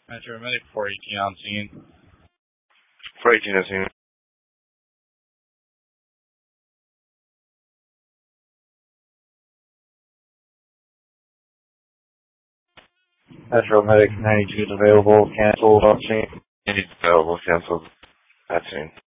Metro Medic 418 on scene. 418 on scene. Metro Medic 92 is available, canceled on scene. 92 available, canceled at scene.